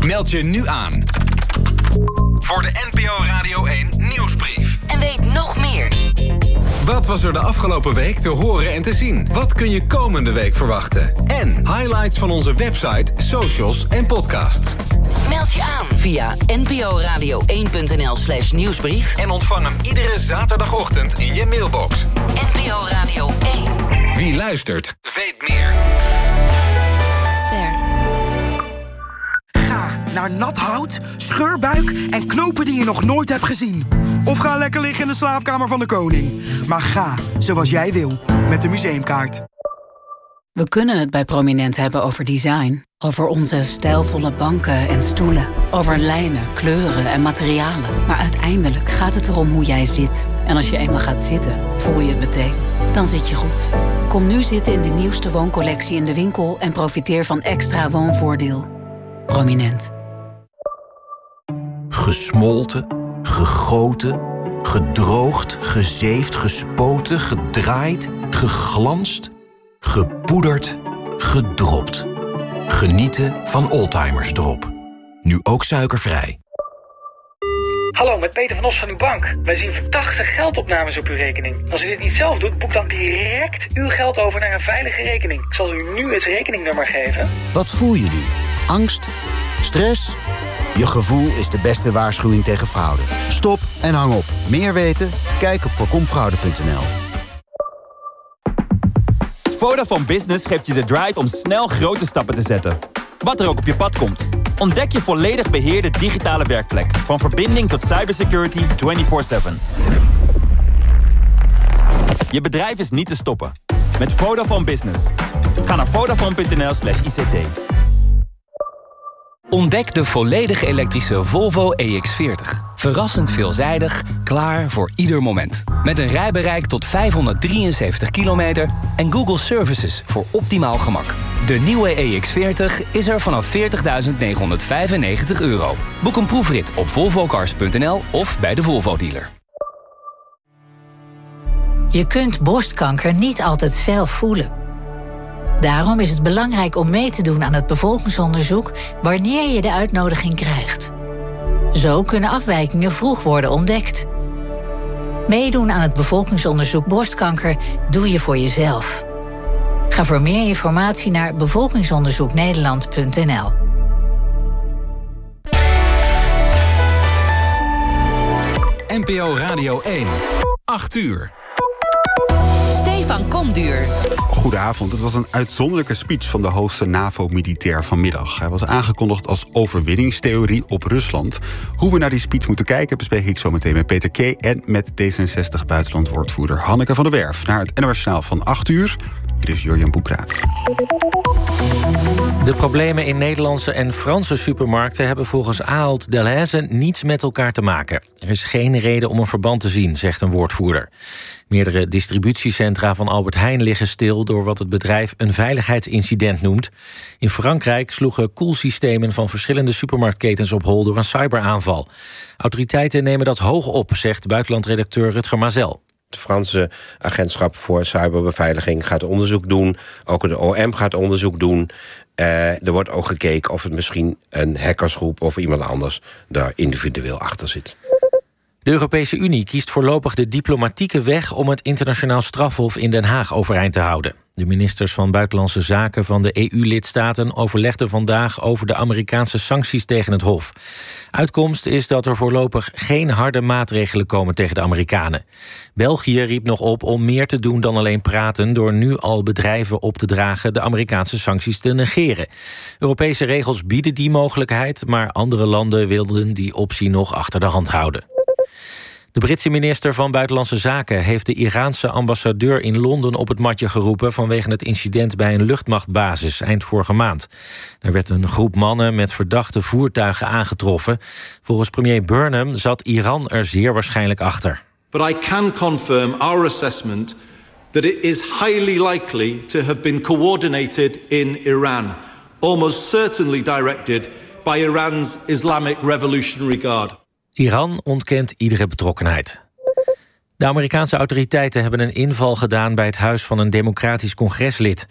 Meld je nu aan voor de NPO Radio 1 nieuwsbrief. En weet nog meer. Wat was er de afgelopen week te horen en te zien? Wat kun je komende week verwachten? En highlights van onze website, socials en podcasts. Meld je aan via nporadio1.nl/nieuwsbrief. En ontvang hem iedere zaterdagochtend in je mailbox. NPO Radio 1. Wie luistert, weet meer. Ster. Ga naar nat hout, scheurbuik en knopen die je nog nooit hebt gezien. Of ga lekker liggen in de slaapkamer van de koning. Maar ga zoals jij wil, met de museumkaart. We kunnen het bij Prominent hebben over design. Over onze stijlvolle banken en stoelen. Over lijnen, kleuren en materialen. Maar uiteindelijk gaat het erom hoe jij zit. En als je eenmaal gaat zitten, voel je het meteen. Dan zit je goed. Kom nu zitten in de nieuwste wooncollectie in de winkel... en profiteer van extra woonvoordeel. Prominent. Gesmolten, gegoten, gedroogd, gezeefd, gespoten, gedraaid, geglanst, gepoederd, gedropt. Genieten van Oldtimers Drop. Nu ook suikervrij. Hallo, met Peter van Os van uw bank. Wij zien verdachte geldopnames op uw rekening. Als u dit niet zelf doet, boek dan direct uw geld over naar een veilige rekening. Ik zal u nu het rekeningnummer geven. Wat voel je nu? Angst? Stress? Je gevoel is de beste waarschuwing tegen fraude. Stop en hang op. Meer weten? Kijk op voorkomfraude.nl. Vodafone Business geeft je de drive om snel grote stappen te zetten. Wat er ook op je pad komt. Ontdek je volledig beheerde digitale werkplek. Van verbinding tot cybersecurity 24/7. Je bedrijf is niet te stoppen. Met Vodafone Business. Ga naar vodafone.nl/ICT. Ontdek de volledig elektrische Volvo EX40. Verrassend veelzijdig, klaar voor ieder moment. Met een rijbereik tot 573 kilometer en Google Services voor optimaal gemak. De nieuwe EX40 is er vanaf €40.995. Boek een proefrit op volvocars.nl of bij de Volvo-dealer. Je kunt borstkanker niet altijd zelf voelen. Daarom is het belangrijk om mee te doen aan het bevolkingsonderzoek wanneer je de uitnodiging krijgt. Zo kunnen afwijkingen vroeg worden ontdekt. Meedoen aan het bevolkingsonderzoek borstkanker doe je voor jezelf. Ga voor meer informatie naar bevolkingsonderzoeknederland.nl. NPO Radio 1. 8 uur. Stefan Komduur. Goedenavond. Het was een uitzonderlijke speech van de hoogste NAVO-militair vanmiddag. Hij was aangekondigd als overwinningstheorie op Rusland. Hoe we naar die speech moeten kijken bespreek ik zo meteen met Peter Kee en met D66-buitenlandwoordvoerder Hanneke van der Werf. Naar het NOS Journaal van 8 uur. Hier is Jurjen Boekraat. De problemen in Nederlandse en Franse supermarkten hebben volgens Ahold Delhaize niets met elkaar te maken. Er is geen reden om een verband te zien, zegt een woordvoerder. Meerdere distributiecentra van Albert Heijn liggen stil door wat het bedrijf een veiligheidsincident noemt. In Frankrijk sloegen koelsystemen van verschillende supermarktketens op hol door een cyberaanval. Autoriteiten nemen dat hoog op, zegt buitenlandredacteur Rutger Mazel. Het Franse agentschap voor cyberbeveiliging gaat onderzoek doen. Ook de OM gaat onderzoek doen. Er wordt ook gekeken of het misschien een hackersgroep of iemand anders daar individueel achter zit. De Europese Unie kiest voorlopig de diplomatieke weg om het internationaal strafhof in Den Haag overeind te houden. De ministers van Buitenlandse Zaken van de EU-lidstaten overlegden vandaag over de Amerikaanse sancties tegen het hof. Uitkomst is dat er voorlopig geen harde maatregelen komen tegen de Amerikanen. België riep nog op om meer te doen dan alleen praten door nu al bedrijven op te dragen de Amerikaanse sancties te negeren. Europese regels bieden die mogelijkheid, maar andere landen wilden die optie nog achter de hand houden. De Britse minister van Buitenlandse Zaken heeft de Iraanse ambassadeur in Londen op het matje geroepen vanwege het incident bij een luchtmachtbasis eind vorige maand. Er werd een groep mannen met verdachte voertuigen aangetroffen. Volgens premier Burnham zat Iran er zeer waarschijnlijk achter. But I can confirm our assessment that it is highly likely to have been coordinated in Iran, almost certainly directed by Iran's Islamic Revolutionary Guard. Iran ontkent iedere betrokkenheid. De Amerikaanse autoriteiten hebben een inval gedaan bij het huis van een democratisch congreslid.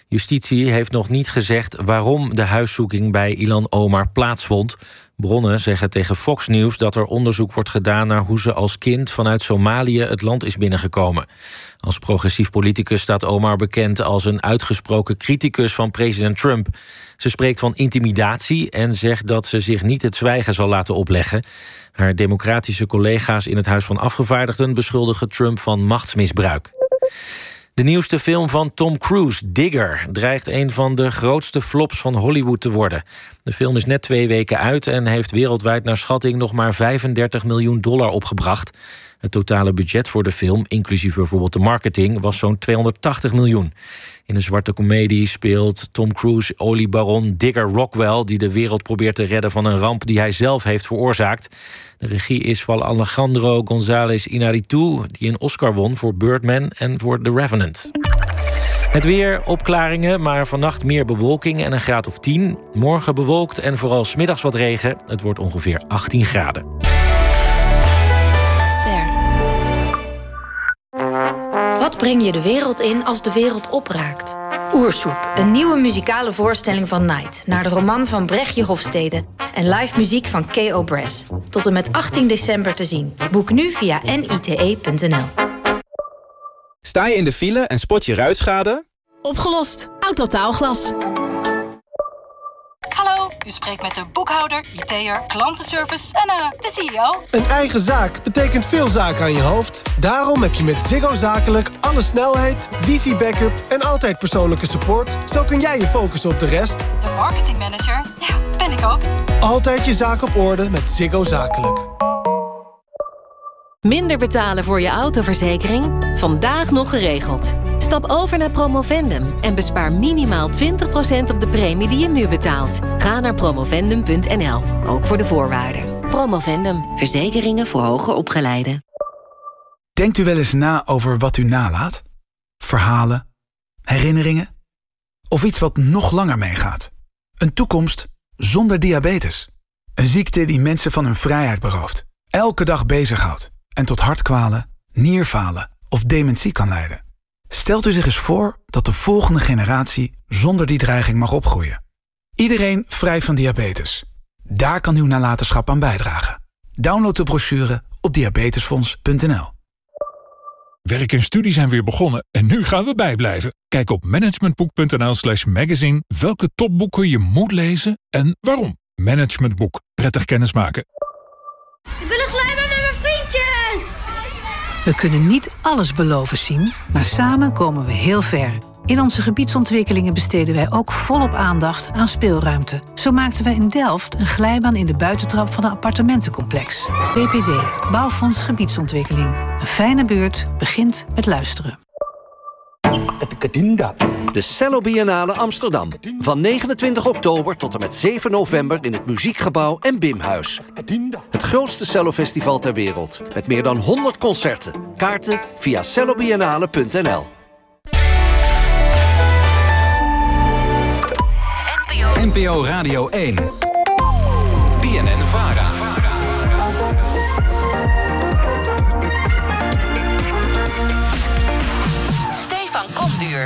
Justitie heeft nog niet gezegd waarom de huiszoeking bij Ilhan Omar plaatsvond. Bronnen zeggen tegen Fox News dat er onderzoek wordt gedaan naar hoe ze als kind vanuit Somalië het land is binnengekomen. Als progressief politicus staat Omar bekend als een uitgesproken criticus van president Trump. Ze spreekt van intimidatie en zegt dat ze zich niet het zwijgen zal laten opleggen. Haar democratische collega's in het Huis van Afgevaardigden beschuldigen Trump van machtsmisbruik. De nieuwste film van Tom Cruise, Digger, dreigt een van de grootste flops van Hollywood te worden. De film is net 2 weken uit en heeft wereldwijd naar schatting nog maar $35 miljoen opgebracht. Het totale budget voor de film, inclusief bijvoorbeeld de marketing, was zo'n $280 miljoen. In een zwarte komedie speelt Tom Cruise oliebaron Digger Rockwell, die de wereld probeert te redden van een ramp die hij zelf heeft veroorzaakt. De regie is van Alejandro González Iñárritu, die een Oscar won voor Birdman en voor The Revenant. Het weer, opklaringen, maar vannacht meer bewolking en een graad of 10. Morgen bewolkt en vooral 's middags wat regen. Het wordt ongeveer 18 graden. Wat breng je de wereld in als de wereld opraakt? Oersoep, een nieuwe muzikale voorstelling van Night, naar de roman van Brechtje Hofstede en live muziek van K.O. Brass. Tot en met 18 december te zien. Boek nu via nite.nl. Sta je in de file en spot je ruitschade? Opgelost. Autotaalglas. Hallo, u spreekt met de boekhouder, IT'er, klantenservice en de CEO. Een eigen zaak betekent veel zaken aan je hoofd. Daarom heb je met Ziggo Zakelijk alle snelheid, wifi-backup en altijd persoonlijke support. Zo kun jij je focussen op de rest. De marketingmanager, ja, ben ik ook. Altijd je zaak op orde met Ziggo Zakelijk. Minder betalen voor je autoverzekering? Vandaag nog geregeld. Stap over naar Promovendum en bespaar minimaal 20% op de premie die je nu betaalt. Ga naar promovendum.nl, ook voor de voorwaarden. Promovendum, verzekeringen voor hoger opgeleiden. Denkt u wel eens na over wat u nalaat? Verhalen, herinneringen? Of iets wat nog langer meegaat? Een toekomst zonder diabetes. Een ziekte die mensen van hun vrijheid berooft. Elke dag bezighoudt en tot hartkwalen, nierfalen of dementie kan leiden. Stelt u zich eens voor dat de volgende generatie zonder die dreiging mag opgroeien. Iedereen vrij van diabetes. Daar kan uw nalatenschap aan bijdragen. Download de brochure op diabetesfonds.nl. Werk en studie zijn weer begonnen en nu gaan we bijblijven. Kijk op managementboek.nl/magazine welke topboeken je moet lezen en waarom. Managementboek. Prettig kennismaken. Ik wil een glijbaan met mijn vriendjes! We kunnen niet alles beloven zien, maar samen komen we heel ver. In onze gebiedsontwikkelingen besteden wij ook volop aandacht aan speelruimte. Zo maakten wij in Delft een glijbaan in de buitentrap van een appartementencomplex. BPD, Bouwfonds Gebiedsontwikkeling. Een fijne buurt begint met luisteren. De Cello Biennale Amsterdam. Van 29 oktober tot en met 7 november in het Muziekgebouw en Bimhuis. Het grootste cellofestival ter wereld. Met meer dan 100 concerten. Kaarten via cellobiennale.nl. NPO Radio 1. BNN-VARA. Stefan Komduur.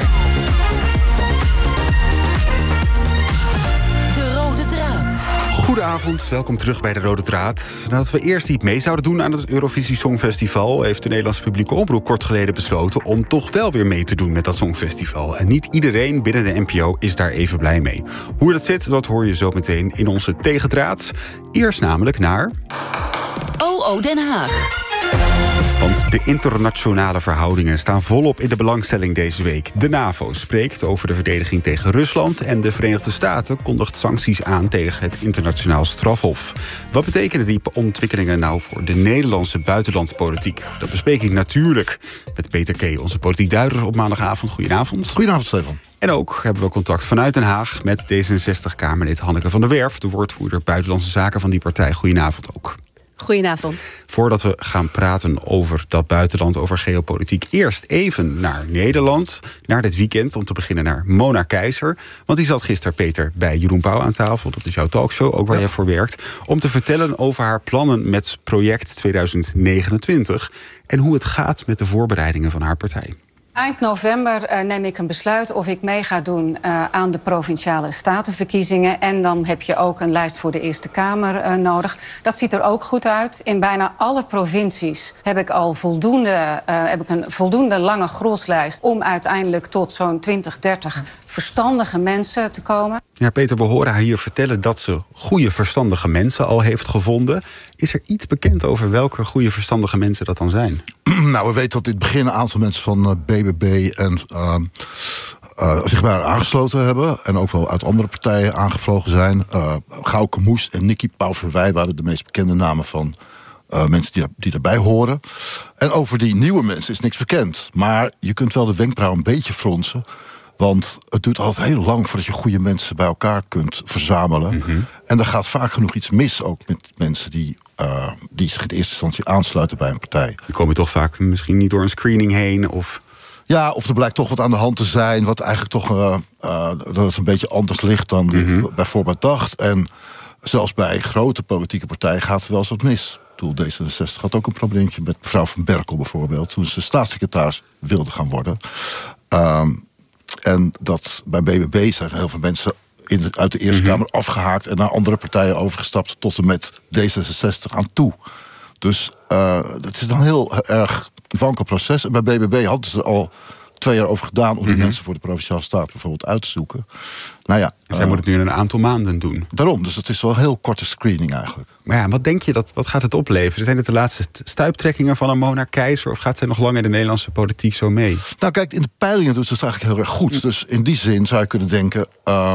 De Rode Draad. Goedenavond, welkom terug bij de Rode Draad. Nadat we eerst niet mee zouden doen aan het Eurovisie Songfestival, heeft de Nederlandse publieke omroep kort geleden besloten om toch wel weer mee te doen met dat Songfestival. En niet iedereen binnen de NPO is daar even blij mee. Hoe dat zit, dat hoor je zo meteen in onze Tegendraad. Eerst namelijk naar OO Den Haag. Want de internationale verhoudingen staan volop in de belangstelling deze week. De NAVO spreekt over de verdediging tegen Rusland en de Verenigde Staten kondigt sancties aan tegen het internationaal strafhof. Wat betekenen die ontwikkelingen nou voor de Nederlandse buitenlandpolitiek? Dat bespreek ik natuurlijk met Peter K., onze politiek duider op maandagavond. Goedenavond. Goedenavond, Stefan. En ook hebben we contact vanuit Den Haag met D66-Kamerlid Hanneke van der Werf, de woordvoerder Buitenlandse Zaken van die partij. Goedenavond ook. Goedenavond. Voordat we gaan praten over dat buitenland, over geopolitiek, eerst even naar Nederland, naar dit weekend, om te beginnen naar Mona Keizer. Want die zat gisteren, Peter, bij Jeroen Pauw aan tafel. Dat is jouw talkshow, ook waar jij voor werkt. Om te vertellen over haar plannen met project 2029 en hoe het gaat met de voorbereidingen van haar partij. Eind november neem ik een besluit of ik mee ga doen aan de Provinciale Statenverkiezingen. En dan heb je ook een lijst voor de Eerste Kamer nodig. Dat ziet er ook goed uit. In bijna alle provincies heb ik al een voldoende lange groslijst om uiteindelijk tot zo'n 20, 30 verstandige mensen te komen. Ja, Peter, we horen haar hier vertellen dat ze goede verstandige mensen al heeft gevonden. Is er iets bekend over welke goede verstandige mensen dat dan zijn? Nou, we weten dat in het begin een aantal mensen van BBB en zich bij haar aangesloten hebben. En ook wel uit andere partijen aangevlogen zijn. Gauke Moes en Nicky Pauverwij waren de meest bekende namen van mensen die daarbij horen. En over die nieuwe mensen is niks bekend. Maar je kunt wel de wenkbrauw een beetje fronsen. Want het duurt altijd heel lang voordat je goede mensen bij elkaar kunt verzamelen. Mm-hmm. En er gaat vaak genoeg iets mis ook met mensen die zich in de eerste instantie aansluiten bij een partij. Die komen toch vaak misschien niet door een screening heen? Ja, of er blijkt toch wat aan de hand te zijn, wat eigenlijk toch dat het een beetje anders ligt dan bijvoorbeeld dacht. En zelfs bij grote politieke partijen gaat er wel eens wat mis. D66 had ook een probleempje met mevrouw Van Berkel bijvoorbeeld, toen ze staatssecretaris wilde gaan worden. En dat bij BBB zijn heel veel mensen uit de Eerste Kamer afgehaakt en naar andere partijen overgestapt tot en met D66 aan toe. Dus het is een heel erg wankel proces. En bij BBB hadden ze er al 2 jaar over gedaan om die mensen voor de Provinciale Staat bijvoorbeeld uit te zoeken. Nou ja, en zij moet het nu in een aantal maanden doen. Daarom, dus het is wel een heel korte screening eigenlijk. Maar ja, wat denk je, wat gaat het opleveren? Zijn het de laatste stuiptrekkingen van een Mona Keijzer, of gaat zij nog lang in de Nederlandse politiek zo mee? Nou kijk, in de peilingen doet ze het eigenlijk heel erg goed. Dus in die zin zou je kunnen denken,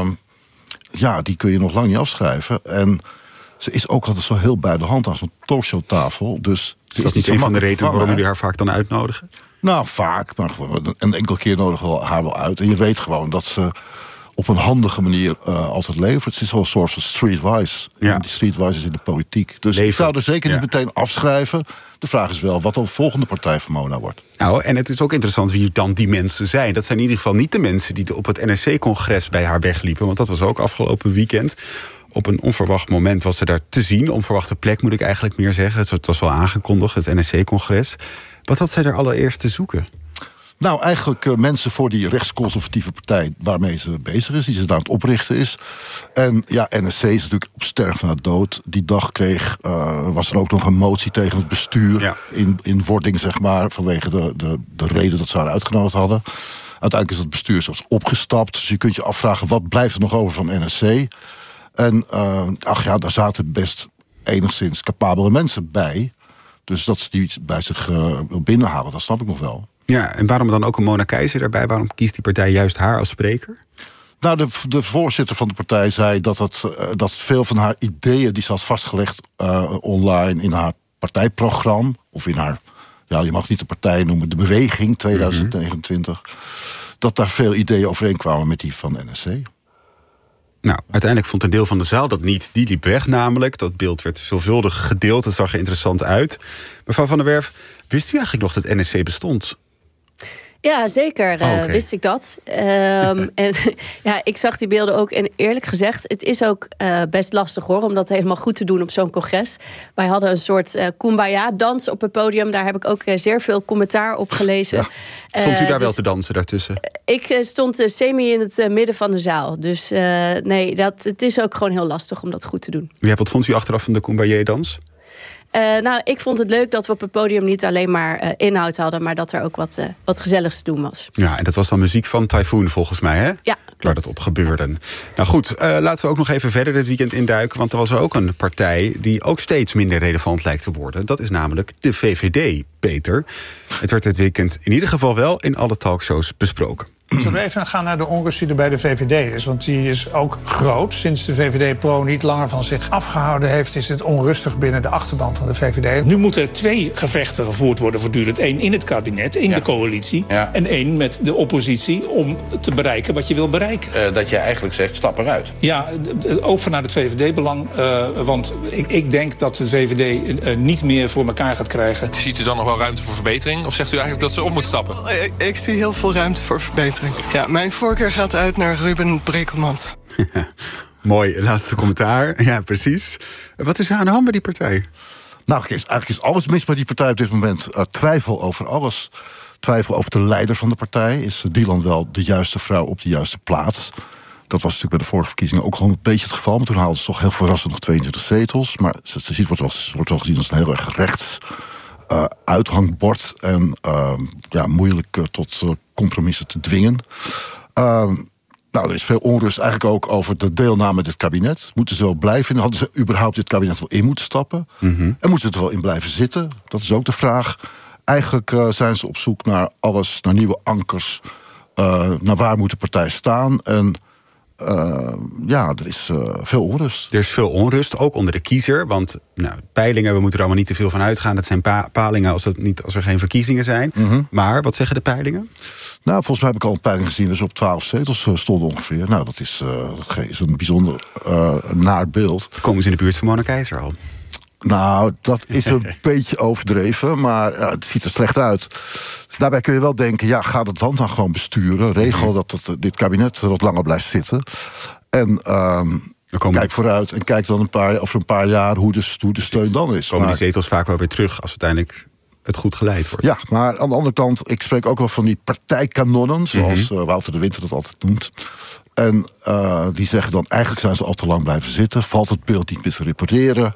die kun je nog lang niet afschrijven. En ze is ook altijd zo heel bij de hand aan zo'n talkshowtafel. Dus is dat niet een van de redenen waarom jullie haar vaak dan uitnodigen? Nou, vaak, maar gewoon een enkele keer nodigen we haar wel uit. En je weet gewoon dat ze op een handige manier altijd levert. Het is wel een soort van streetwise. Ja. En die streetwise is in de politiek. Dus ik zou er zeker niet meteen afschrijven. De vraag is wel wat dan de volgende partij van Mona wordt. Nou, en het is ook interessant wie dan die mensen zijn. Dat zijn in ieder geval niet de mensen die op het NSC-congres bij haar wegliepen. Want dat was ook afgelopen weekend. Op een onverwacht moment was ze daar te zien. Onverwachte plek moet ik eigenlijk meer zeggen. Het was wel aangekondigd, het NSC-congres. Wat had zij er allereerst te zoeken? Nou, eigenlijk mensen voor die rechtsconservatieve partij waarmee ze bezig is, die ze aan het oprichten is. En ja, NSC is natuurlijk op sterf van de dood. Die dag was er ook nog een motie tegen het bestuur in wording, zeg maar, vanwege de reden dat ze haar uitgenodigd hadden. Uiteindelijk is het bestuur zelfs opgestapt. Dus je kunt je afvragen, wat blijft er nog over van NSC? En daar zaten best enigszins capabele mensen bij. Dus dat ze die bij zich wil binnenhalen, dat snap ik nog wel. Ja, en waarom dan ook een Mona Keijzer daarbij? Waarom kiest die partij juist haar als spreker? Nou, de voorzitter van de partij zei dat veel van haar ideeën die ze had vastgelegd online in haar partijprogramma, of in haar, je mag niet de partij noemen, de beweging 2029, dat daar veel ideeën overeenkwamen met die van NSC. Nou, uiteindelijk vond een deel van de zaal dat niet. Die liep weg namelijk. Dat beeld werd veelvuldig gedeeld. Het zag er interessant uit. Mevrouw Van der Werf, wist u eigenlijk nog dat NSC bestond? Ja, zeker wist ik dat. En ik zag die beelden ook. En eerlijk gezegd, het is ook best lastig hoor, om dat helemaal goed te doen op zo'n congres. Wij hadden een soort kumbaya-dans op het podium. Daar heb ik ook zeer veel commentaar op gelezen. Ja. Stond u daar wel te dansen daartussen? Ik stond semi in het midden van de zaal. Dus het is ook gewoon heel lastig om dat goed te doen. Ja, wat vond u achteraf van de kumbaya-dans? Ik vond het leuk dat we op het podium niet alleen maar inhoud hadden, maar dat er ook wat gezelligs te doen was. Ja, en dat was dan muziek van Typhoon volgens mij, hè? Ja, klopt. Waar dat op gebeurde. Nou goed, laten we ook nog even verder dit weekend induiken, want er was ook een partij die ook steeds minder relevant lijkt te worden. Dat is namelijk de VVD, Peter. Het werd dit weekend in ieder geval wel in alle talkshows besproken. Zullen we even gaan naar de onrust die er bij de VVD is? Want die is ook groot. Sinds de VVD-pro niet langer van zich afgehouden heeft, is het onrustig binnen de achterban van de VVD. Nu moeten er 2 gevechten gevoerd worden voortdurend. 1 in het kabinet, in de coalitie. Ja. En 1 met de oppositie om te bereiken wat je wil bereiken. Dat je eigenlijk zegt, stap eruit. Ja, ook vanuit het VVD-belang. Want ik denk dat de VVD niet meer voor elkaar gaat krijgen. Ziet u dan nog wel ruimte voor verbetering? Of zegt u eigenlijk dat ze op moet stappen? Ik zie heel veel ruimte voor verbetering. Ja, mijn voorkeur gaat uit naar Ruben Brekelmans. Mooi, laatste commentaar. Ja, precies. Wat is er aan de hand bij die partij? Nou, eigenlijk is alles mis met die partij op dit moment. Twijfel over alles. twijfel over de leider van de partij. Is Dylan wel de juiste vrouw op de juiste plaats? Dat was natuurlijk bij de vorige verkiezingen ook gewoon een beetje het geval. Maar toen haalden ze toch heel verrassend nog 22 zetels. Maar ze wordt wel gezien als een heel erg rechts uithangbord. En moeilijk tot compromissen te dwingen. Er is veel onrust eigenlijk ook over de deelname in dit kabinet. Moeten ze wel blijven? Hadden ze überhaupt dit kabinet wel in moeten stappen? En moeten ze er wel in blijven zitten? Dat is ook de vraag. Eigenlijk zijn ze op zoek naar alles, naar nieuwe ankers. Naar waar moet de partij staan? En er is veel onrust. Er is veel onrust, ook onder de kiezer. Want peilingen, we moeten er allemaal niet te veel van uitgaan. Dat zijn palingen als er geen verkiezingen zijn. Maar wat zeggen de peilingen? Nou, volgens mij heb ik al een peiling gezien. Dus op 12 zetels stonden ongeveer. Nou, dat is een bijzonder naar beeld. Komen ze in de buurt van Mona Keizer al? Nou, dat is een beetje overdreven. Maar het ziet er slecht uit. Daarbij kun je wel denken, ga het land dan gewoon besturen. Regel dat dit kabinet wat langer blijft zitten. En kijk vooruit en kijk dan over een paar jaar hoe de steun dan is. Komen die zetels vaak wel weer terug als uiteindelijk het goed geleid wordt. Ja, maar aan de andere kant, ik spreek ook wel van die partijkanonnen, zoals Wouter de Winter dat altijd noemt. En die zeggen dan, eigenlijk zijn ze al te lang blijven zitten. Valt het beeld niet meer te repareren.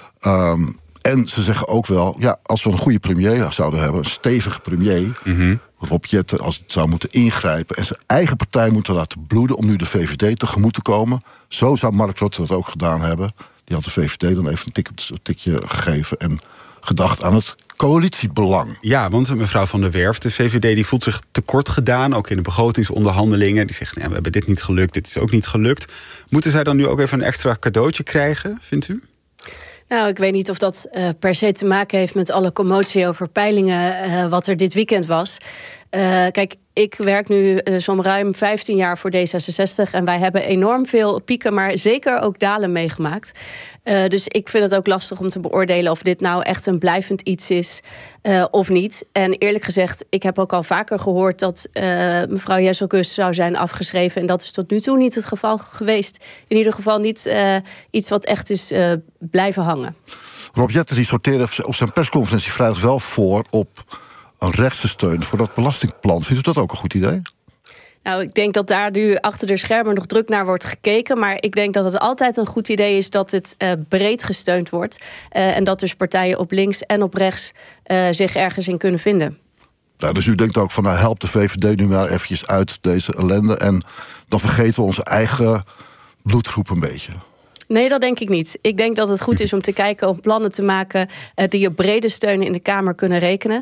En ze zeggen ook wel, als we een goede premier zouden hebben, een stevige premier, Rob Jetten, als het zou moeten ingrijpen en zijn eigen partij moeten laten bloeden om nu de VVD tegemoet te komen. Zo zou Mark Rutte dat ook gedaan hebben. Die had de VVD dan even een tikje gegeven en gedacht aan het coalitiebelang. Ja, want mevrouw Van der Werf, de VVD, die voelt zich tekort gedaan, ook in de begrotingsonderhandelingen. Die zegt, we hebben dit niet gelukt, dit is ook niet gelukt. Moeten zij dan nu ook even een extra cadeautje krijgen, vindt u? Nou, ik weet niet of dat per se te maken heeft met alle commotie over peilingen wat er dit weekend was. Kijk, ik werk nu zo'n ruim 15 jaar voor D66... en wij hebben enorm veel pieken, maar zeker ook dalen meegemaakt. Dus ik vind het ook lastig om te beoordelen of dit nou echt een blijvend iets is of niet. En eerlijk gezegd, ik heb ook al vaker gehoord dat mevrouw Jesselgus zou zijn afgeschreven. En dat is tot nu toe niet het geval geweest. In ieder geval niet iets wat echt is blijven hangen. Rob Jetten die sorteerde op zijn persconferentie vrijdag wel voor op een rechtse steun voor dat belastingplan. Vindt u dat ook een goed idee? Nou, ik denk dat daar nu achter de schermen nog druk naar wordt gekeken. Maar ik denk dat het altijd een goed idee is dat het breed gesteund wordt. En dat dus partijen op links en op rechts zich ergens in kunnen vinden. Nou, dus u denkt ook van, help de VVD nu maar eventjes uit deze ellende. En dan vergeten we onze eigen bloedgroep een beetje. Nee, dat denk ik niet. Ik denk dat het goed is om te kijken om plannen te maken die op brede steun in de Kamer kunnen rekenen.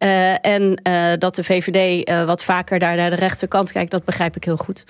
En dat de VVD wat vaker daar naar de rechterkant kijkt, dat begrijp ik heel goed.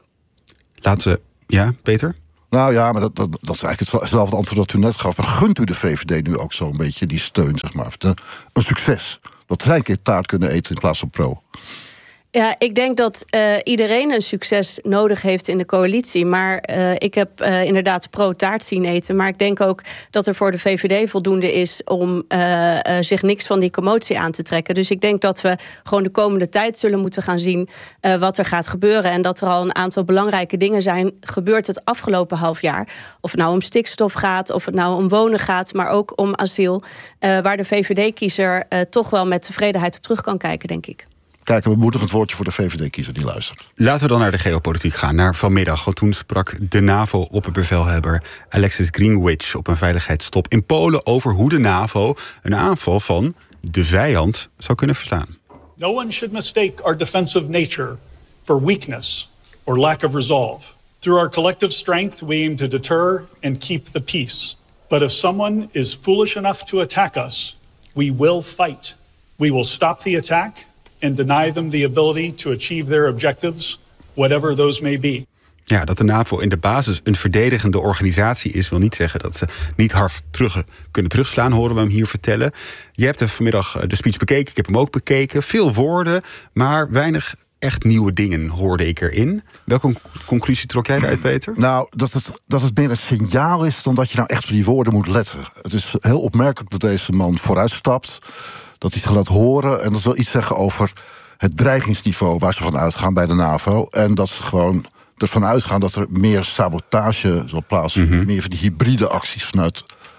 Laten we... Ja, Peter? Nou ja, maar dat is eigenlijk hetzelfde antwoord dat u net gaf. Maar gunt u de VVD nu ook zo'n beetje die steun, zeg maar? Een succes. Dat zij een keer taart kunnen eten in plaats van pro. Ja, ik denk dat iedereen een succes nodig heeft in de coalitie. Maar ik heb inderdaad pro-taart zien eten. Maar ik denk ook dat er voor de VVD voldoende is om zich niks van die commotie aan te trekken. Dus ik denk dat we gewoon de komende tijd zullen moeten gaan zien wat er gaat gebeuren. En dat er al een aantal belangrijke dingen zijn gebeurd het afgelopen half jaar. Of het nou om stikstof gaat, of het nou om wonen gaat, maar ook om asiel. Waar de VVD-kiezer toch wel met tevredenheid op terug kan kijken, denk ik. Kijk, een bemoedigend woordje voor de VVD-kiezer die luistert. Laten we dan naar de geopolitiek gaan, naar vanmiddag. Want toen sprak de NAVO-opperbevelhebber Alexis Greenwich op een veiligheidstop in Polen over hoe de NAVO een aanval van de vijand zou kunnen verslaan. No one should mistake our defensive nature for weakness or lack of resolve. Through our collective strength, we aim to deter and keep the peace. But if someone is foolish enough to attack us, we will fight. We will stop the attack and deny them the ability to achieve their objectives, whatever those may be. Ja, dat de NAVO in de basis een verdedigende organisatie is, wil niet zeggen dat ze niet hard kunnen terugslaan, horen we hem hier vertellen. Je hebt vanmiddag de speech bekeken, ik heb hem ook bekeken. Veel woorden, maar weinig echt nieuwe dingen hoorde ik erin. Welke conclusie trok jij daaruit, Peter? Nou, dat het meer een signaal is dan dat je nou echt op die woorden moet letten. Het is heel opmerkelijk dat deze man vooruitstapt, dat hij zich laat horen. En dat wil iets zeggen over het dreigingsniveau waar ze van uitgaan bij de NAVO. En dat ze gewoon ervan uitgaan dat er meer sabotage zal plaatsvinden. Meer van die hybride acties vanuit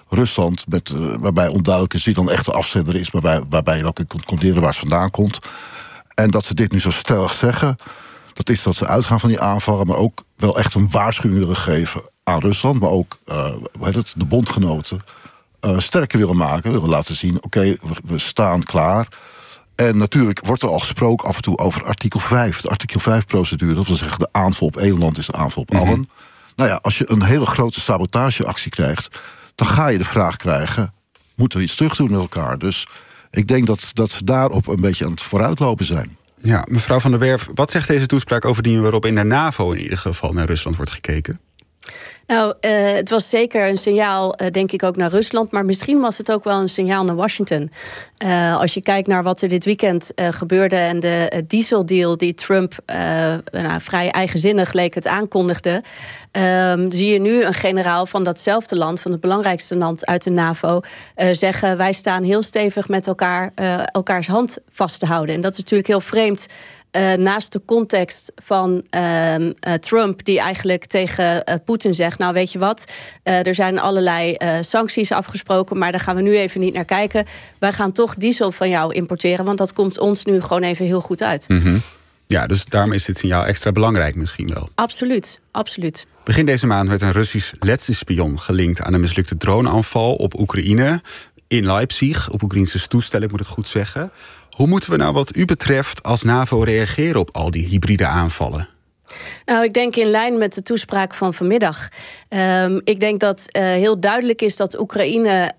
Rusland, waarbij onduidelijk is wie dan echt de afzender is, waarbij je wel kunt controleren waar het vandaan komt. En dat ze dit nu zo stellig zeggen, dat is dat ze uitgaan van die aanvallen, maar ook wel echt een waarschuwing willen geven aan Rusland, maar ook de bondgenoten sterker willen maken, willen laten zien, oké, we staan klaar. En natuurlijk wordt er al gesproken af en toe over artikel 5. De artikel 5-procedure, dat wil zeggen de aanval op één land is de aanval op allen. Nou ja, als je een hele grote sabotageactie krijgt, dan ga je de vraag krijgen, moeten we iets terug doen met elkaar? Dus ik denk dat ze daarop een beetje aan het vooruitlopen zijn. Ja, mevrouw Van der Werf, wat zegt deze toespraak over die waarop in de NAVO in ieder geval naar Rusland wordt gekeken? Nou, het was zeker een signaal, denk ik, ook naar Rusland. Maar misschien was het ook wel een signaal naar Washington. Als je kijkt naar wat er dit weekend gebeurde en de dieseldeal die Trump vrij eigenzinnig leek het aankondigde, zie je nu een generaal van datzelfde land, van het belangrijkste land uit de NAVO, zeggen wij staan heel stevig met elkaars hand vast te houden. En dat is natuurlijk heel vreemd. Naast de context van Trump, die eigenlijk tegen Poetin zegt, nou weet je wat, er zijn allerlei sancties afgesproken, maar daar gaan we nu even niet naar kijken. Wij gaan toch diesel van jou importeren, want dat komt ons nu gewoon even heel goed uit. Mm-hmm. Ja, dus daarom is dit signaal extra belangrijk misschien wel. Absoluut, absoluut. Begin deze maand werd een Russisch letsenspion gelinkt aan een mislukte droneaanval op Oekraïne. In Leipzig, op Oekraïnse toestel, ik moet het goed zeggen. Hoe moeten we nou wat u betreft als NAVO reageren op al die hybride aanvallen? Nou, ik denk in lijn met de toespraak van vanmiddag. Ik denk dat heel duidelijk is dat Oekraïne,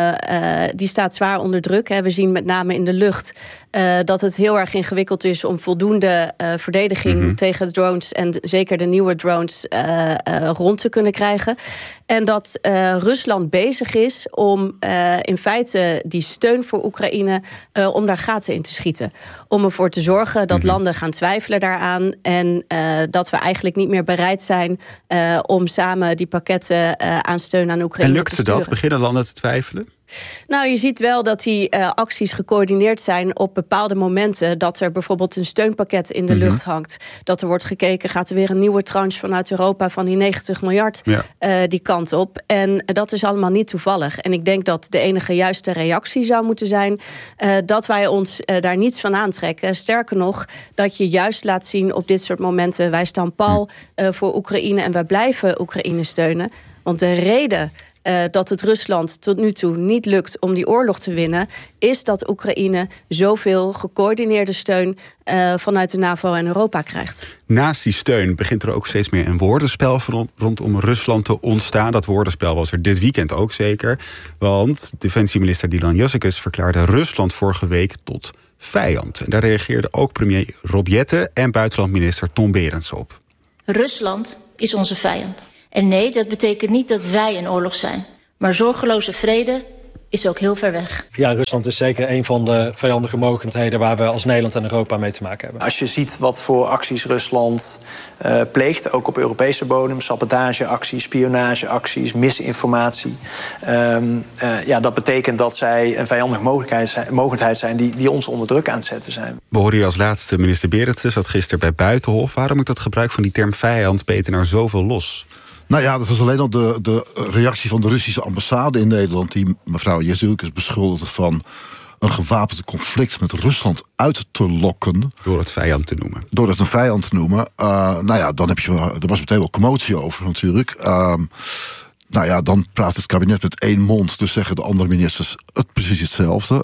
die staat zwaar onder druk. We zien met name in de lucht dat het heel erg ingewikkeld is om voldoende verdediging tegen de drones en zeker de nieuwe drones rond te kunnen krijgen. En dat Rusland bezig is om in feite die steun voor Oekraïne, om daar gaten in te schieten. Om ervoor te zorgen dat landen gaan twijfelen daaraan en dat we eigenlijk niet meer bereid zijn om samen die pakketten aan steun aan Oekraïne te sturen. En lukt ze dat? Beginnen landen te twijfelen? Nou, je ziet wel dat die acties gecoördineerd zijn op bepaalde momenten. Dat er bijvoorbeeld een steunpakket in de lucht hangt. Dat er wordt gekeken, gaat er weer een nieuwe tranche vanuit Europa van die 90 miljard die kant op. En dat is allemaal niet toevallig. En ik denk dat de enige juiste reactie zou moeten zijn dat wij ons daar niets van aantrekken. Sterker nog, dat je juist laat zien op dit soort momenten, wij staan pal voor Oekraïne en wij blijven Oekraïne steunen. Want de reden dat het Rusland tot nu toe niet lukt om die oorlog te winnen, is dat Oekraïne zoveel gecoördineerde steun vanuit de NAVO en Europa krijgt. Naast die steun begint er ook steeds meer een woordenspel rondom Rusland te ontstaan. Dat woordenspel was er dit weekend ook zeker. Want defensieminister Dylan Ježek verklaarde Rusland vorige week tot vijand. En daar reageerde ook premier Rob Jetten en buitenlandminister Tom Berends op. Rusland is onze vijand. En nee, dat betekent niet dat wij in oorlog zijn. Maar zorgeloze vrede is ook heel ver weg. Ja, Rusland is zeker een van de vijandige mogendheden waar we als Nederland en Europa mee te maken hebben. Als je ziet wat voor acties Rusland pleegt, ook op Europese bodem, sabotageacties, spionageacties, misinformatie. Dat betekent dat zij een vijandige mogendheid zijn die ons onder druk aan het zetten zijn. We hoorden hier als laatste minister Berendsen, zat gisteren bij Buitenhof. Waarom moet dat gebruik van die term vijand, Peter, nou zoveel los? Nou ja, dat was alleen al de reactie van de Russische ambassade in Nederland, die mevrouw Ježek beschuldigde van een gewapend conflict met Rusland uit te lokken. Door het vijand te noemen. Door het een vijand te noemen. Dan er was meteen wel commotie over natuurlijk. Dan praat het kabinet met één mond. Dus zeggen de andere ministers het precies hetzelfde.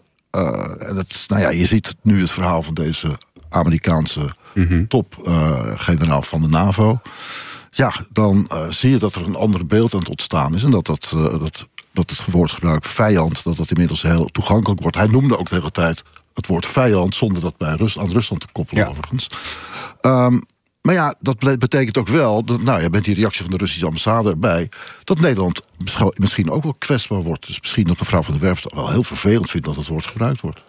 Je ziet nu het verhaal van deze Amerikaanse topgeneraal van de NAVO. Ja, dan zie je dat er een ander beeld aan het ontstaan is. En dat het woordgebruik vijand, dat inmiddels heel toegankelijk wordt. Hij noemde ook de hele tijd het woord vijand, zonder dat aan Rusland te koppelen overigens. Maar ja, dat betekent ook wel, je bent die reactie van de Russische ambassade erbij, dat Nederland misschien ook wel kwetsbaar wordt. Dus misschien dat mevrouw Van der Werf wel heel vervelend vindt dat het woord gebruikt wordt.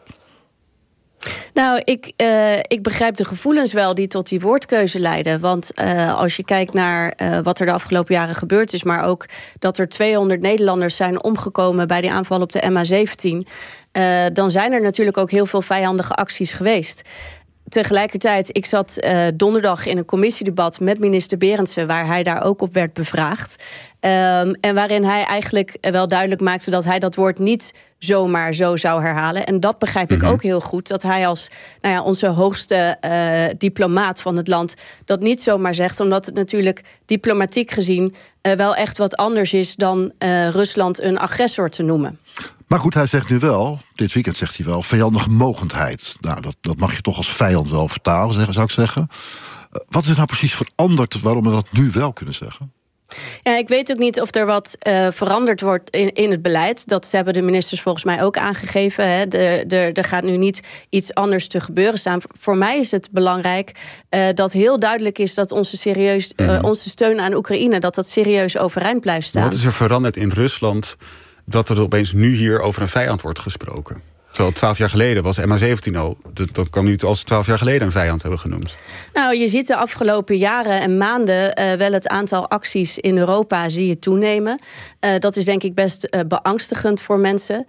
Nou, ik begrijp de gevoelens wel die tot die woordkeuze leiden. Want als je kijkt naar wat er de afgelopen jaren gebeurd is, maar ook dat er 200 Nederlanders zijn omgekomen bij die aanval op de MH17... dan zijn er natuurlijk ook heel veel vijandige acties geweest. tegelijkertijd, ik zat donderdag in een commissiedebat met minister Berendsen, waar hij daar ook op werd bevraagd. En waarin hij eigenlijk wel duidelijk maakte dat hij dat woord niet zomaar zo zou herhalen. En dat begrijp ik ook heel goed. Dat hij als onze hoogste diplomaat van het land dat niet zomaar zegt. Omdat het natuurlijk diplomatiek gezien wel echt wat anders is dan Rusland een agressor te noemen. Maar goed, hij zegt nu wel, dit weekend zegt hij wel, vijandige mogendheid. Nou, dat mag je toch als vijand wel vertalen, zou ik zeggen. Wat is er nou precies veranderd waarom we dat nu wel kunnen zeggen? Ja, ik weet ook niet of er wat veranderd wordt in het beleid. Dat hebben de ministers volgens mij ook aangegeven. Hè. Er gaat nu niet iets anders te gebeuren staan. Voor mij is het belangrijk dat heel duidelijk is dat onze steun aan Oekraïne, dat serieus overeind blijft staan. Wat is er veranderd in Rusland dat er opeens nu hier over een vijand wordt gesproken? Terwijl 12 jaar geleden was MH17 al. Dat kan nu als 12 jaar geleden een vijand hebben genoemd. Nou, je ziet de afgelopen jaren en maanden wel het aantal acties in Europa zie je toenemen. Dat is denk ik best beangstigend voor mensen.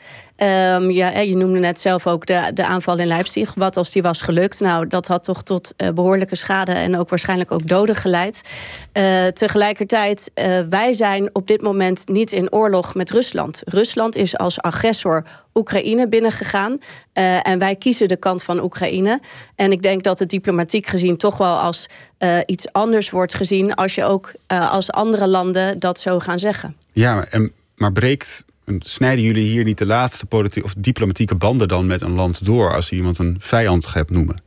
Je noemde net zelf ook de aanval in Leipzig. Wat als die was gelukt? Nou, dat had toch tot behoorlijke schade en ook waarschijnlijk ook doden geleid. Tegelijkertijd, wij zijn op dit moment niet in oorlog met Rusland. Rusland is als agressor Oekraïne binnengegaan. En wij kiezen de kant van Oekraïne. En ik denk dat het diplomatiek gezien toch wel als iets anders wordt gezien als je ook als andere landen dat zo gaan zeggen. Ja, maar snijden jullie hier niet de laatste politieke of diplomatieke banden dan met een land door als je iemand een vijand gaat noemen?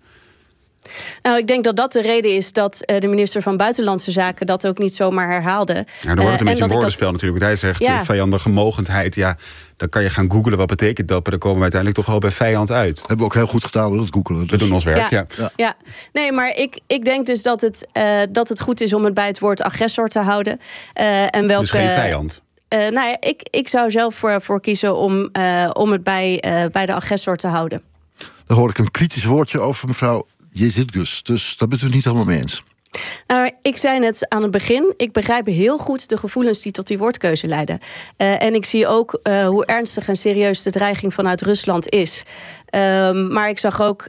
Nou, ik denk dat dat de reden is dat de minister van Buitenlandse Zaken dat ook niet zomaar herhaalde. Ja, dan wordt het een beetje een woordenspel natuurlijk. Want hij zegt vijandige mogendheid. Ja, dan kan je gaan googlen wat betekent dat. Maar dan komen we uiteindelijk toch wel bij vijand uit. Hebben we ook heel goed gedaan, dat googelen. Dus. We doen ons werk, ja. Nee, maar ik denk dus dat het goed is om het bij het woord agressor te houden. Dus geen vijand? Ik zou zelf voor kiezen om het bij de agressor te houden. Daar hoor ik een kritisch woordje over mevrouw Jezilgus. Dus daar bent u het niet helemaal mee eens. Nou, ik zei net aan het begin, ik begrijp heel goed de gevoelens die tot die woordkeuze leiden. En ik zie ook hoe ernstig en serieus de dreiging vanuit Rusland is. Maar ik zag ook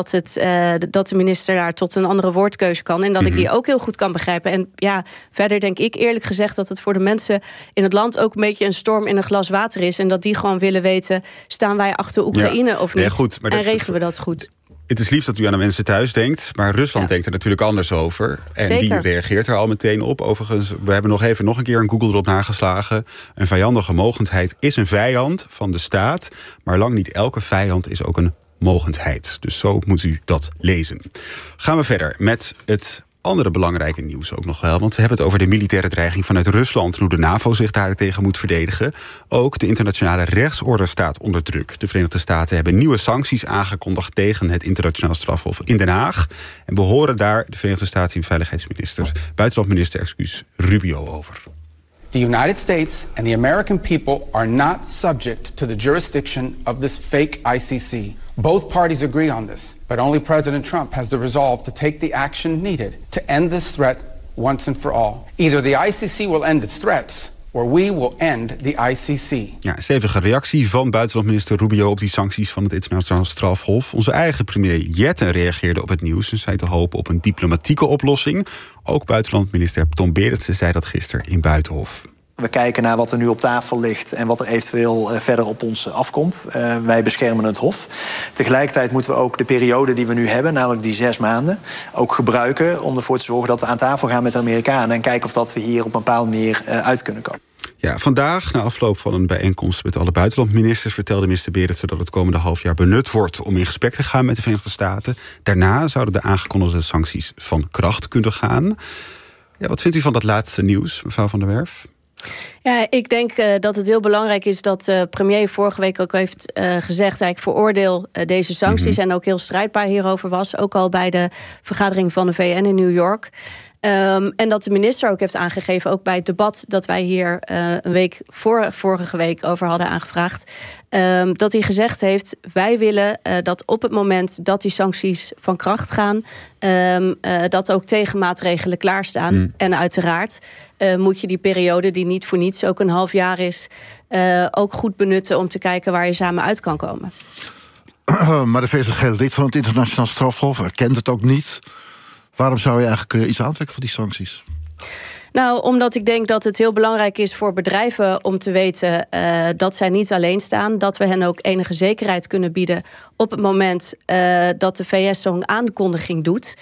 dat de minister daar tot een andere woordkeuze kan. En dat ik die ook heel goed kan begrijpen. En ja, verder denk ik eerlijk gezegd dat het voor de mensen in het land ook een beetje een storm in een glas water is. En dat die gewoon willen weten, staan wij achter Oekraïne of niet? Nee, goed, maar en regelen we dat goed? Het is lief dat u aan de mensen thuis denkt, maar Rusland denkt er natuurlijk anders over. En Zeker. Die reageert er al meteen op. Overigens, we hebben nog een keer een Google erop nageslagen. Een vijandige mogendheid is een vijand van de staat, maar lang niet elke vijand is ook een mogendheid. Dus zo moet u dat lezen. Gaan we verder met het andere belangrijke nieuws ook nog wel. Want we hebben het over de militaire dreiging vanuit Rusland en hoe de NAVO zich daartegen moet verdedigen. Ook de internationale rechtsorde staat onder druk. De Verenigde Staten hebben nieuwe sancties aangekondigd tegen het internationaal strafhof in Den Haag. En we horen daar de Verenigde Staten buitenlandminister Rubio over. The United States and the American people are not subject to the jurisdiction of this fake ICC. Both parties agree on this, but only President Trump has the resolve to take the action needed to end this threat once and for all. Either the ICC will end its threats, or we will end the ICC. Ja, stevige reactie van buitenlandminister Rubio op die sancties van het internationaal strafhof. Onze eigen premier Jetten reageerde op het nieuws en zei te hopen op een diplomatieke oplossing. Ook buitenlandminister Tom Berendsen zei dat gisteren in Buitenhof. We kijken naar wat er nu op tafel ligt en wat er eventueel verder op ons afkomt. Wij beschermen het Hof. Tegelijkertijd moeten we ook de periode die we nu hebben, namelijk die 6 maanden, ook gebruiken om ervoor te zorgen dat we aan tafel gaan met de Amerikanen en kijken of dat we hier op een bepaalde manier uit kunnen komen. Ja, vandaag, na afloop van een bijeenkomst met alle buitenlandministers, vertelde minister Berendsen dat het komende halfjaar benut wordt om in gesprek te gaan met de Verenigde Staten. Daarna zouden de aangekondigde sancties van kracht kunnen gaan. Ja, wat vindt u van dat laatste nieuws, mevrouw Van der Werf? Ja, ik denk dat het heel belangrijk is dat de premier vorige week ook heeft gezegd, ik veroordeel deze sancties en ook heel strijdbaar hierover was, ook al bij de vergadering van de VN in New York. En dat de minister ook heeft aangegeven, ook bij het debat dat wij hier een week vorige week over hadden aangevraagd, dat hij gezegd heeft, wij willen dat op het moment dat die sancties van kracht gaan, dat ook tegenmaatregelen klaarstaan. En uiteraard moet je die periode, die niet voor niets ook een half jaar is, ook goed benutten om te kijken waar je samen uit kan komen. Maar de VS is geen lid van het internationaal strafhof, erkent het ook niet. Waarom zou je eigenlijk iets aantrekken van die sancties? Nou, omdat ik denk dat het heel belangrijk is voor bedrijven om te weten dat zij niet alleen staan. Dat we hen ook enige zekerheid kunnen bieden op het moment dat de VS zo'n aankondiging doet.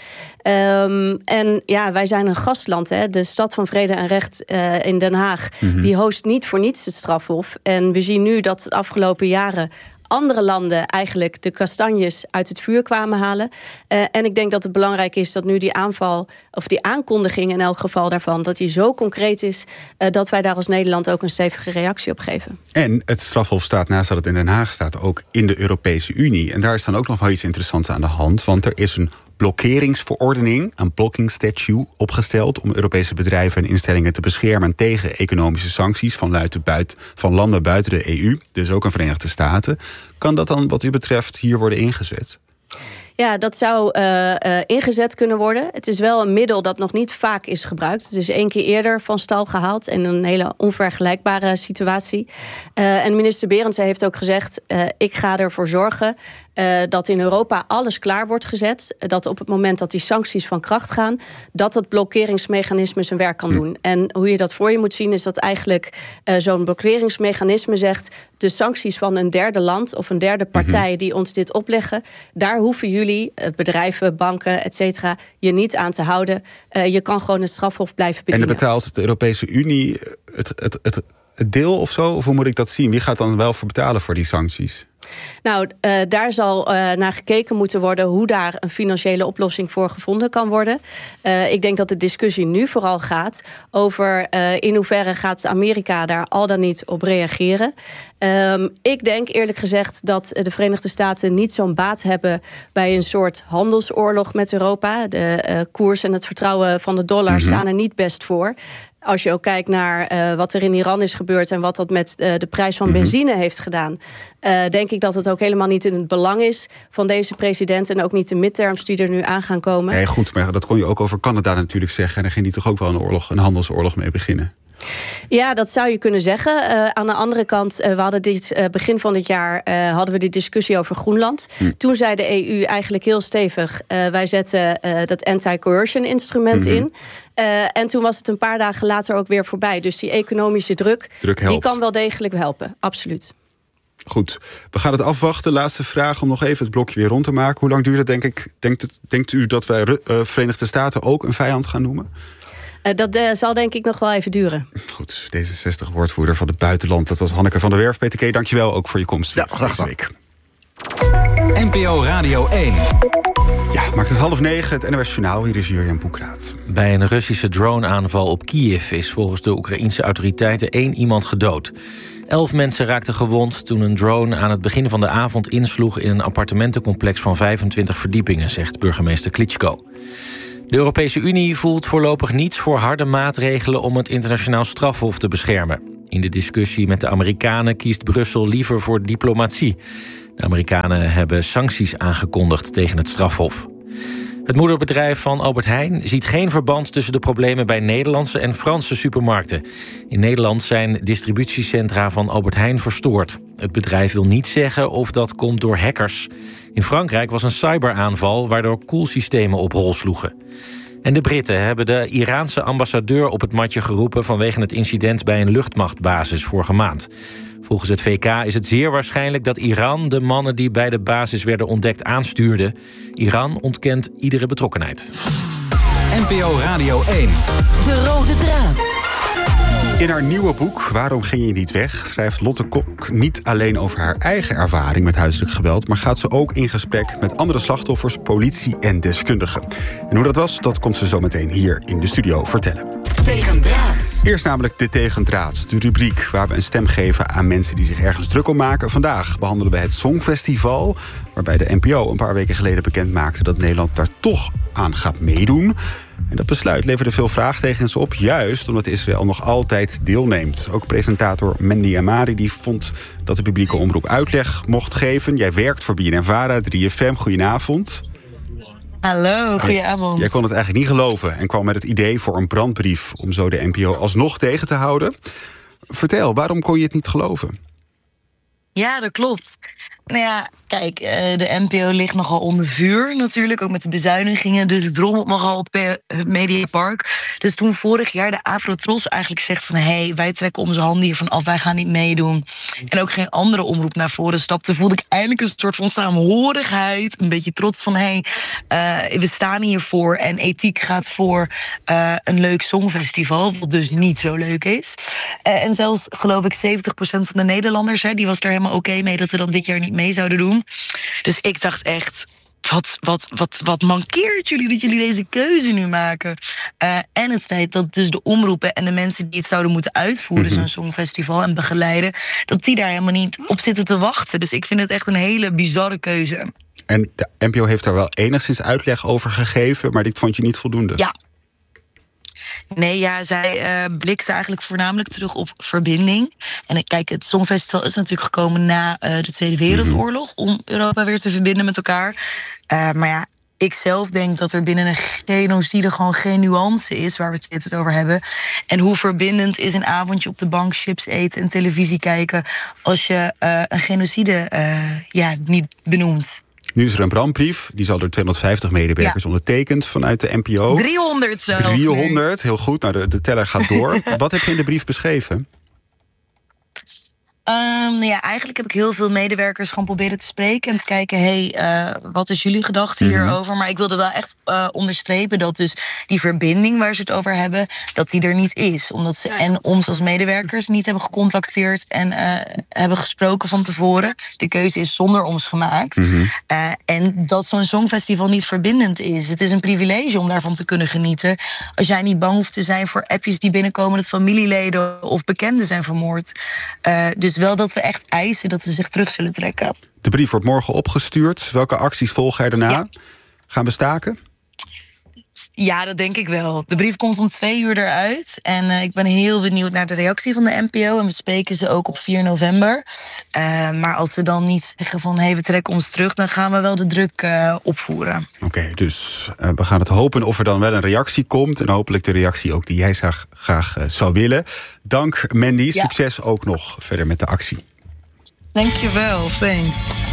En ja, wij zijn een gastland. Hè? De Stad van Vrede en Recht in Den Haag, die host niet voor niets het strafhof. En we zien nu dat de afgelopen jaren andere landen eigenlijk de kastanjes uit het vuur kwamen halen. En ik denk dat het belangrijk is dat nu die aanval, of die aankondiging in elk geval daarvan, dat die zo concreet is dat wij daar als Nederland ook een stevige reactie op geven. En het strafhof staat, naast dat het in Den Haag staat, ook in de Europese Unie. En daar is dan ook nog wel iets interessants aan de hand, want er is een blokkeringsverordening, een blocking statute, opgesteld om Europese bedrijven en instellingen te beschermen tegen economische sancties van landen buiten de EU, dus ook in Verenigde Staten. Kan dat dan wat u betreft hier worden ingezet? Ja, dat zou ingezet kunnen worden. Het is wel een middel dat nog niet vaak is gebruikt. Het is 1 keer eerder van stal gehaald in een hele onvergelijkbare situatie. En minister Berends heeft ook gezegd, ik ga ervoor zorgen dat in Europa alles klaar wordt gezet. Dat op het moment dat die sancties van kracht gaan, dat het blokkeringsmechanisme zijn werk kan doen. En hoe je dat voor je moet zien, is dat eigenlijk zo'n blokkeringsmechanisme zegt, de sancties van een derde land of een derde partij die ons dit opleggen, daar hoeven jullie, bedrijven, banken, et cetera, je niet aan te houden. Je kan gewoon het strafhof blijven bedienen. En dan betaalt de Europese Unie het deel of zo? Of hoe moet ik dat zien? Wie gaat dan wel voor betalen voor die sancties? Nou, daar zal naar gekeken moeten worden hoe daar een financiële oplossing voor gevonden kan worden. Ik denk dat de discussie nu vooral gaat over in hoeverre gaat Amerika daar al dan niet op reageren. Ik denk eerlijk gezegd dat de Verenigde Staten niet zo'n baat hebben bij een soort handelsoorlog met Europa. De koers en het vertrouwen van de dollar staan er niet best voor. Als je ook kijkt naar wat er in Iran is gebeurd en wat dat met de prijs van benzine heeft gedaan, denk ik dat het ook helemaal niet in het belang is van deze president en ook niet de midterms die er nu aan gaan komen. Nee, goed, maar dat kon je ook over Canada natuurlijk zeggen. En daar ging die toch ook wel een handelsoorlog mee beginnen? Ja, dat zou je kunnen zeggen. Aan de andere kant, we hadden begin van dit jaar hadden we die discussie over Groenland. Toen zei de EU eigenlijk heel stevig, wij zetten dat anti-coercion instrument in. En toen was het een paar dagen later ook weer voorbij. Dus die economische druk die kan wel degelijk helpen, absoluut. Goed, we gaan het afwachten. Laatste vraag om nog even het blokje weer rond te maken. Hoe lang duurt het, denk ik? Denkt u dat wij Verenigde Staten ook een vijand gaan noemen? Dat zal denk ik nog wel even duren. Goed, D66-woordvoerder van het buitenland. Dat was Hanneke van der Werf. Peter K., dankjewel ook voor je komst. Ja, graag gedaan. NPO Radio 1. Ja, maakt het 8:30, het NOS Journaal. Hier is Jurjen Boekraat. Bij een Russische drone-aanval op Kiev is volgens de Oekraïense autoriteiten 1 iemand gedood. 11 mensen raakten gewond toen een drone aan het begin van de avond insloeg in een appartementencomplex van 25 verdiepingen, zegt burgemeester Klitschko. De Europese Unie voelt voorlopig niets voor harde maatregelen om het internationaal strafhof te beschermen. In de discussie met de Amerikanen kiest Brussel liever voor diplomatie. De Amerikanen hebben sancties aangekondigd tegen het strafhof. Het moederbedrijf van Albert Heijn ziet geen verband tussen de problemen bij Nederlandse en Franse supermarkten. In Nederland zijn distributiecentra van Albert Heijn verstoord. Het bedrijf wil niet zeggen of dat komt door hackers. In Frankrijk was een cyberaanval waardoor koelsystemen op hol sloegen. En de Britten hebben de Iraanse ambassadeur op het matje geroepen vanwege het incident bij een luchtmachtbasis vorige maand. Volgens het VK is het zeer waarschijnlijk dat Iran de mannen die bij de basis werden ontdekt aanstuurde. Iran ontkent iedere betrokkenheid. NPO Radio 1. De rode draad. In haar nieuwe boek Waarom ging je niet weg schrijft Lotte Kok niet alleen over haar eigen ervaring met huiselijk geweld, maar gaat ze ook in gesprek met andere slachtoffers, politie en deskundigen. En hoe dat was, dat komt ze zo meteen hier in de studio vertellen. Tegendraad. Eerst namelijk de Tegendraad, de rubriek waar we een stem geven aan mensen die zich ergens druk om maken. Vandaag behandelen we het Songfestival, waarbij de NPO een paar weken geleden bekend maakte dat Nederland daar toch aan gaat meedoen. En dat besluit leverde veel vraagtekens op, juist omdat Israël nog altijd deelneemt. Ook presentator Mendy Amari die vond dat de publieke omroep uitleg mocht geven. Jij werkt voor BNNVARA, 3FM, goedenavond. Hallo, goedenavond. Jij kon het eigenlijk niet geloven en kwam met het idee voor een brandbrief om zo de NPO alsnog tegen te houden. Vertel, waarom kon je het niet geloven? Ja, dat klopt. Nou ja, kijk, de NPO ligt nogal onder vuur natuurlijk. Ook met de bezuinigingen. Dus het rommelt nogal op het Mediapark. Dus toen vorig jaar de Afro-Tros eigenlijk zegt van... wij trekken onze handen hiervan af, wij gaan niet meedoen. En ook geen andere omroep naar voren stapte... voelde ik eindelijk een soort van saamhorigheid. Een beetje trots van, we staan hiervoor. En ethiek gaat voor een leuk songfestival. Wat dus niet zo leuk is. En zelfs, geloof ik, 70% van de Nederlanders... die was er helemaal oké mee dat we dan dit jaar niet mee zouden doen. Dus ik dacht echt, wat mankeert jullie dat jullie deze keuze nu maken? En het feit dat dus de omroepen en de mensen die het zouden moeten uitvoeren... zo'n songfestival en begeleiden... dat die daar helemaal niet op zitten te wachten. Dus ik vind het echt een hele bizarre keuze. En de NPO heeft daar wel enigszins uitleg over gegeven... maar dit vond je niet voldoende? Ja. Nee, ja, zij blikte eigenlijk voornamelijk terug op verbinding. En kijk, het Songfestival is natuurlijk gekomen na de Tweede Wereldoorlog... om Europa weer te verbinden met elkaar. Maar ja, ik zelf denk dat er binnen een genocide gewoon geen nuance is... waar we het over hebben. En hoe verbindend is een avondje op de bank chips eten en televisie kijken... als je een genocide niet benoemt. Nu is er een brandbrief, die zal door 250 medewerkers ondertekend vanuit de NPO. 300 zelfs. 300, heel goed. Nou, de teller gaat door. Wat heb je in de brief beschreven? Eigenlijk heb ik heel veel medewerkers gewoon proberen te spreken... en te kijken, wat is jullie gedachte hierover? Maar ik wilde wel echt onderstrepen dat dus die verbinding waar ze het over hebben... dat die er niet is. Omdat ze en ons als medewerkers niet hebben gecontacteerd... en hebben gesproken van tevoren. De keuze is zonder ons gemaakt. En dat zo'n songfestival niet verbindend is. Het is een privilege om daarvan te kunnen genieten. Als jij niet bang hoeft te zijn voor appjes die binnenkomen... dat familieleden of bekenden zijn vermoord. Dus wel dat we echt eisen dat ze zich terug zullen trekken. De brief wordt morgen opgestuurd. Welke acties volgen er daarna? Gaan we staken? Ja, dat denk ik wel. De brief komt om 2 uur eruit. En ik ben heel benieuwd naar de reactie van de NPO. En we spreken ze ook op 4 november. Maar als ze dan niet zeggen van... we trekken ons terug, dan gaan we wel de druk opvoeren. Oké, dus we gaan het hopen of er dan wel een reactie komt. En hopelijk de reactie ook die jij graag zou willen. Dank, Mandy. Succes ook nog verder met de actie. Dankjewel, thanks.